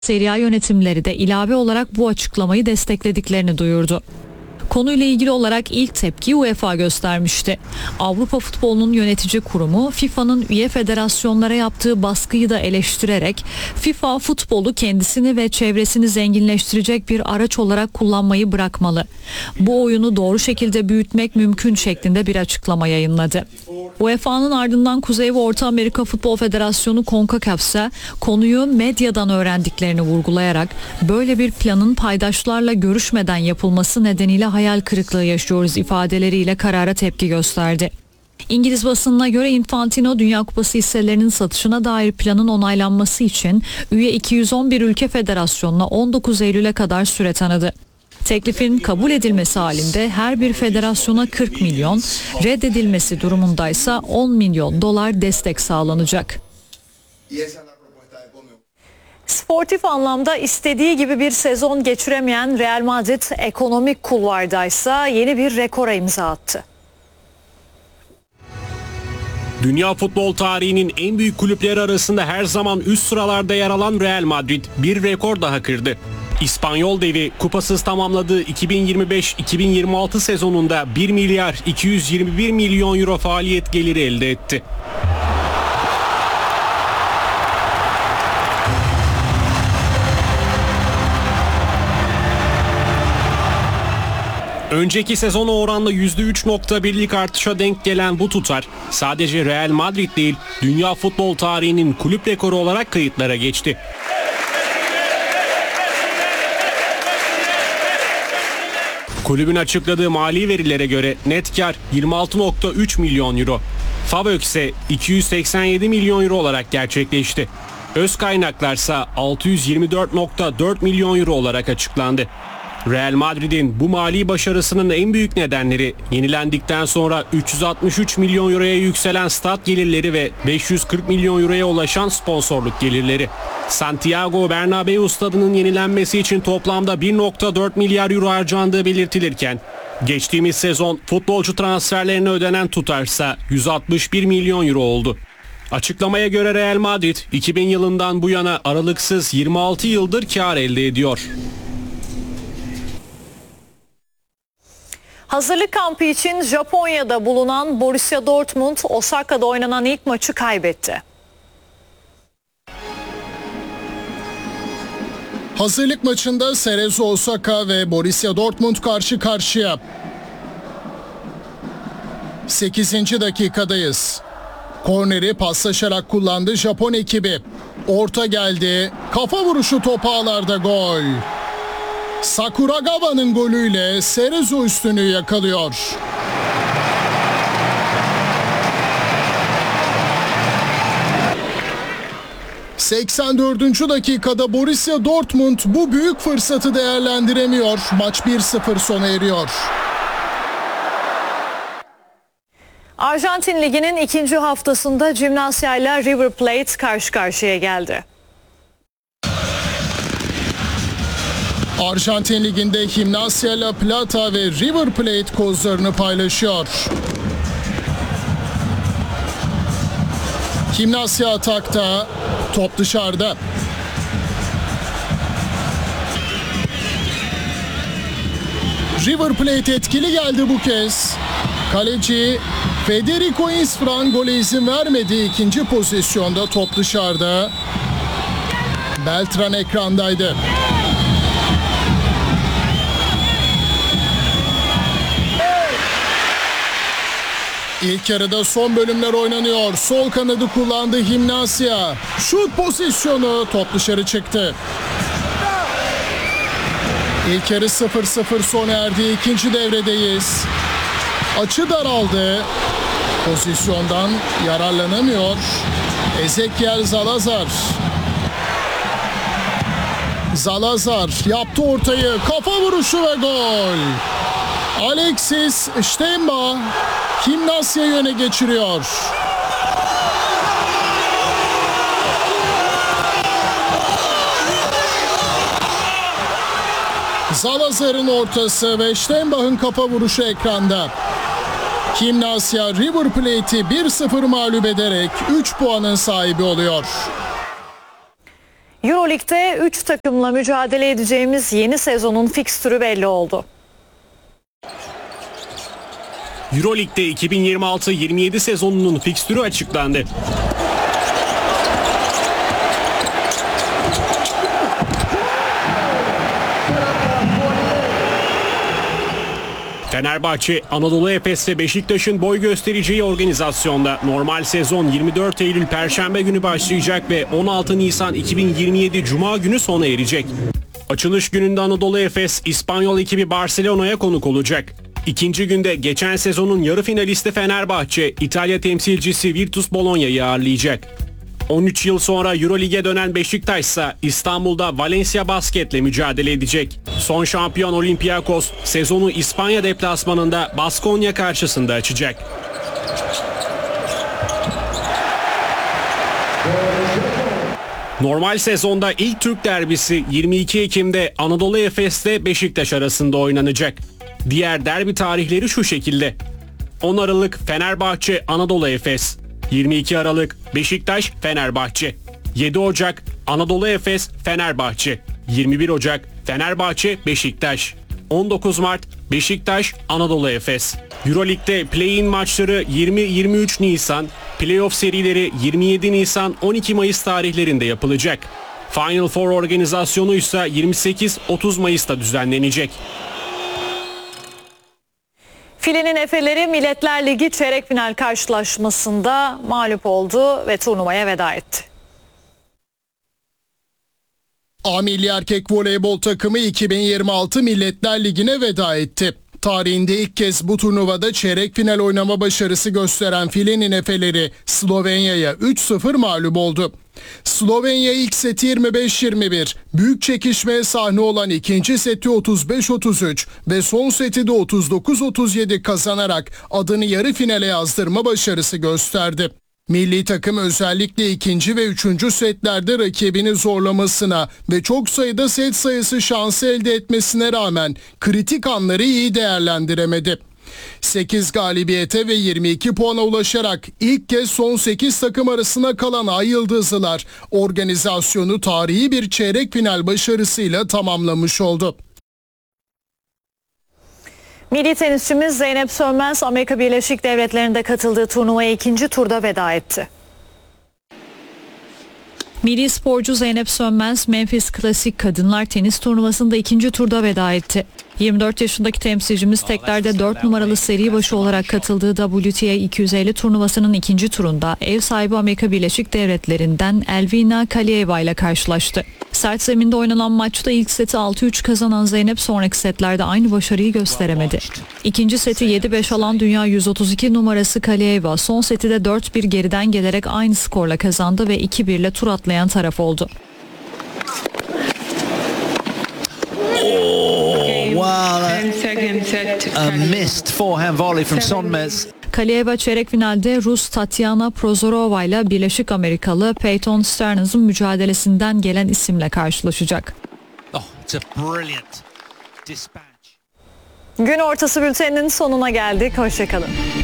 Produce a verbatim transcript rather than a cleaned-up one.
Serie A yönetimleri de ilave olarak bu açıklamayı desteklediklerini duyurdu. Konuyla ilgili olarak ilk tepki UEFA göstermişti. Avrupa Futbolu'nun yönetici kurumu FIFA'nın üye federasyonlara yaptığı baskıyı da eleştirerek FIFA futbolu kendisini ve çevresini zenginleştirecek bir araç olarak kullanmayı bırakmalı. Bu oyunu doğru şekilde büyütmek mümkün şeklinde bir açıklama yayınladı. U E F A'nın ardından Kuzey ve Orta Amerika Futbol Federasyonu CONCACAF ise konuyu medyadan öğrendiklerini vurgulayarak böyle bir planın paydaşlarla görüşmeden yapılması nedeniyle hayal kırıklığı yaşıyoruz ifadeleriyle karara tepki gösterdi. İngiliz basınına göre Infantino Dünya Kupası hisselerinin satışına dair planın onaylanması için üye iki yüz on bir ülke federasyonuna on dokuz Eylül'e kadar süre tanıdı. Teklifin kabul edilmesi halinde her bir federasyona kırk milyon, reddedilmesi durumundaysa on milyon dolar destek sağlanacak. Sportif anlamda istediği gibi bir sezon geçiremeyen Real Madrid ekonomik kulvardaysa yeni bir rekora imza attı. Dünya futbol tarihinin en büyük kulüpleri arasında her zaman üst sıralarda yer alan Real Madrid bir rekor daha kırdı. İspanyol devi kupasız tamamladığı iki bin yirmi beş iki bin yirmi altı sezonunda bir milyar iki yüz yirmi bir milyon euro faaliyet geliri elde etti. Önceki sezona oranla yüzde üç nokta birlik artışa denk gelen bu tutar sadece Real Madrid değil, dünya futbol tarihinin kulüp rekoru olarak kayıtlara geçti. Kulübün açıkladığı mali verilere göre net kar yirmi altı nokta üç milyon euro. FAVÖK ise iki yüz seksen yedi milyon euro olarak gerçekleşti. Öz kaynaklarsa altı yüz yirmi dört nokta dört milyon euro olarak açıklandı. Real Madrid'in bu mali başarısının en büyük nedenleri yenilendikten sonra üç yüz altmış üç milyon euroya yükselen stat gelirleri ve beş yüz kırk milyon euroya ulaşan sponsorluk gelirleri. Santiago Bernabéu stadının yenilenmesi için toplamda bir nokta dört milyar euro harcandığı belirtilirken geçtiğimiz sezon futbolcu transferlerine ödenen tutarsa yüz altmış bir milyon euro oldu. Açıklamaya göre Real Madrid iki bin yılından bu yana aralıksız yirmi altı yıldır kar elde ediyor. Hazırlık kampı için Japonya'da bulunan Borussia Dortmund, Osaka'da oynanan ilk maçı kaybetti. Hazırlık maçında Cerezo Osaka ve Borussia Dortmund karşı karşıya. sekizinci dakikadayız. Korneri paslaşarak kullandı Japon ekibi. Orta geldi. Kafa vuruşu top ağlarda gol. Sakuragawa'nın golüyle Cerezo üstünlüğü yakalıyor. seksen dördüncü dakikada Borussia Dortmund bu büyük fırsatı değerlendiremiyor. Maç bir sıfır sona eriyor. Arjantin Ligi'nin ikinci haftasında Gimnasia ile River Plate karşı karşıya geldi. Arjantin Ligi'nde Gimnasia La Plata ve River Plate kozlarını paylaşıyor. Gimnasia atakta, top dışarıda. River Plate etkili geldi bu kez. Kaleci Federico Isfran gole izin vermedi. İkinci pozisyonda top dışarıda. Beltran ekrandaydı. İlk yarıda son bölümler oynanıyor. Sol kanadı kullandı Gimnasia. Şut pozisyonu, top dışarı çıktı. İlk yarı sıfır sıfır sona erdi. İkinci devredeyiz. Açı daraldı. Pozisyondan yararlanamıyor Ezequiel Salazar. Salazar yaptı ortayı. Kafa vuruşu ve gol. Alexis Stemba Gimnasia yöne geçiriyor. Salazar'ın ortası ve Stembach'ın kafa vuruşu ekranda. Gimnasia River Plate'i bir sıfır mağlup ederek üç puanın sahibi oluyor. Euroleague'de üç takımla mücadele edeceğimiz yeni sezonun fikstürü belli oldu. Euroleague'de iki bin yirmi altı yirmi yedi sezonunun fikstürü açıklandı. Fenerbahçe, Anadolu Efes ve Beşiktaş'ın boy göstereceği organizasyonda normal sezon yirmi dört Eylül Perşembe günü başlayacak ve on altı Nisan iki bin yirmi yedi Cuma günü sona erecek. Açılış gününde Anadolu Efes, İspanyol ekibi Barcelona'ya konuk olacak. İkinci günde geçen sezonun yarı finalisti Fenerbahçe, İtalya temsilcisi Virtus Bologna'yı ağırlayacak. on üç yıl sonra Euroleague'e dönen Beşiktaş ise İstanbul'da Valencia Basket'le mücadele edecek. Son şampiyon Olympiakos sezonu İspanya deplasmanında Baskonya karşısında açacak. Normal sezonda ilk Türk derbisi yirmi iki Ekim'de Anadolu Efes'te Beşiktaş arasında oynanacak. Diğer derbi tarihleri şu şekilde: on Aralık Fenerbahçe Anadolu Efes, yirmi iki Aralık Beşiktaş Fenerbahçe, yedi Ocak Anadolu Efes Fenerbahçe, yirmi bir Ocak Fenerbahçe Beşiktaş, on dokuz Mart Beşiktaş Anadolu Efes. Euroleague'de play-in maçları yirmi yirmi üç Nisan, playoff serileri yirmi yedi Nisan on iki Mayıs tarihlerinde yapılacak. Final Four organizasyonu ise yirmi sekiz otuz Mayıs'ta düzenlenecek. Filenin Efeleri Milletler Ligi çeyrek final karşılaşmasında mağlup oldu ve turnuvaya veda etti. A Milli Erkek Voleybol takımı iki bin yirmi altı Milletler Ligi'ne veda etti. Tarihinde ilk kez bu turnuvada çeyrek final oynama başarısı gösteren Filenin Efeleri Slovenya'ya üç sıfır mağlup oldu. Slovenya ilk seti yirmi beş yirmi bir, büyük çekişmeye sahne olan ikinci seti otuz beş otuz üç ve son seti de otuz dokuz otuz yedi kazanarak adını yarı finale yazdırma başarısı gösterdi. Milli takım özellikle ikinci ve üçüncü setlerde rakibini zorlamasına ve çok sayıda set sayısı şansı elde etmesine rağmen kritik anları iyi değerlendiremedi. sekiz galibiyete ve yirmi iki puana ulaşarak ilk kez son sekiz takım arasına kalan Ay Yıldızlılar organizasyonu tarihi bir çeyrek final başarısıyla tamamlamış oldu. Milli tenisçimiz Zeynep Sönmez Amerika Birleşik Devletleri'nde katıldığı turnuvaya ikinci turda veda etti. Milli sporcu Zeynep Sönmez Memphis Klasik Kadınlar Tenis Turnuvası'nda ikinci turda veda etti. yirmi dört yaşındaki temsilcimiz teklerde dört numaralı seri başı olarak katıldığı W T A iki yüz elli turnuvasının ikinci turunda ev sahibi Amerika Birleşik Devletleri'nden Elvina Kalieva ile karşılaştı. Sert zeminde oynanan maçta ilk seti altı üç kazanan Zeynep sonraki setlerde aynı başarıyı gösteremedi. İkinci seti yedi beş alan dünya yüz otuz iki numarası Kalieva son seti de dört bir geriden gelerek aynı skorla kazandı ve iki bir ile tur atlayan taraf oldu. A missed forehand volley from Sönmez. Kalieva çeyrek finalde Rus Tatiana Prozorova ile Birleşik Amerikalı Peyton Stearns'ın mücadelesinden gelen isimle karşılaşacak. Oh, it's a brilliant dispatch. Gün ortası bülteninin sonuna geldik. Hoşça kalın.